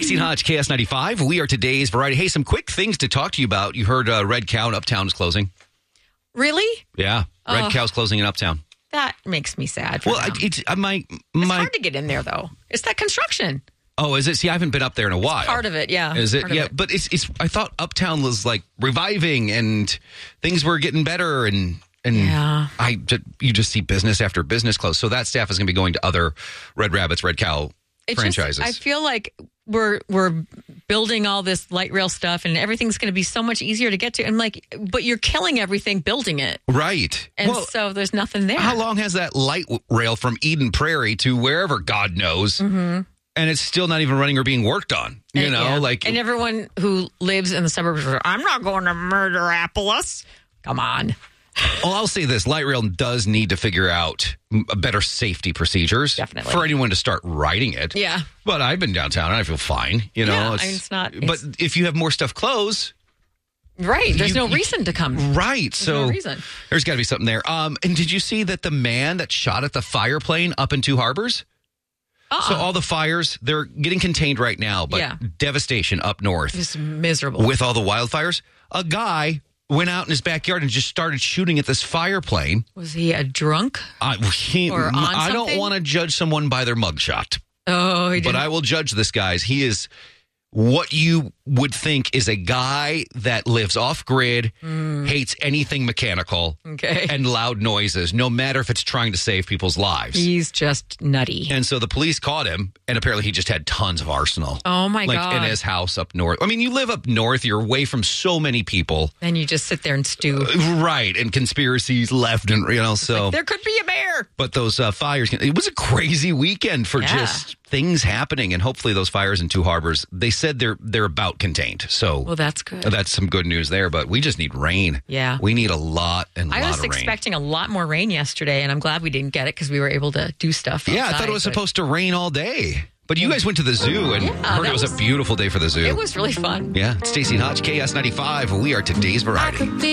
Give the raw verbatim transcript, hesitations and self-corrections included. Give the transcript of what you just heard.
Stacey and Hodge, K S ninety-five. We are today's variety. Hey, some quick things to talk to you about. You heard uh, Red Cow in Uptown is closing. Really? Yeah, Red Oh. Cow's closing in Uptown. That makes me sad. For Well, them. I- it's uh, my It's my. hard to get in there, though. It's that construction. Oh, is it? See, I haven't been up there in a while. Part of it, yeah. Is it? Part of Yeah, it. but it's it's. I thought Uptown was like reviving and things were getting better and. And Yeah. I, ju- you just see business after business close. So that staff is going to be going to other Red Rabbits, Red Cow It franchises. Just, I feel like we're we're building all this light rail stuff, and everything's going to be so much easier to get to. And like, but you're killing everything building it, right. and well, so there's nothing there. how long has that light w- rail from Eden Prairie to wherever God knows, Mm-hmm. and it's still not even running or being worked on? You And- know, yeah. like and everyone who lives in the suburbs, are, I'm not going to Murderapolis. Come on. well, I'll say this: light rail does need to figure out m- better safety procedures Definitely. for anyone to start riding it. Yeah. But I've been downtown and I feel fine. You know, Yeah, I mean, it's not- But it's- if you have more stuff close. Right. There's You- no you- reason to come. Right. So no reason. there's got to be something there. Um, and did you see that the man that shot at the fire plane up in Two Harbors? Uh-uh. So all the fires, they're getting contained right now, but Yeah. devastation up north It's miserable. with all the wildfires. A guy went out in his backyard and just started shooting at this fire plane. Was he a drunk? I, he, Or on I don't something? want to judge someone by their mugshot, Oh, he but didn't. I will judge this guy's. He is what you would think is a guy that lives off grid, hates anything mechanical, Okay. and loud noises, no matter if it's trying to save people's lives. He's just nutty. And so the police caught him, and apparently he just had tons of arsenal. Oh, my like God. in his house up north. I mean, you live up north, you're away from so many people. And you just sit there and stew. Right, and conspiracies left, and you know, so. There could be a bear. But those uh, fires, it was a crazy weekend for Yeah. just things happening, and hopefully those fires in Two Harbors, they said they're they're about contained. So Well, that's good. that's some good news there. But we just need rain. Yeah. we need a lot and a I lot was of rain. expecting a lot more rain yesterday, and I'm glad we didn't get it because we were able to do stuff. Yeah, I thought outside, it was but supposed to rain all day. But you guys went to the zoo and Yeah, heard it that was, was- a beautiful day for the zoo. It was really fun. Yeah, Stacey and Hodge, K S ninety-five. We are today's variety.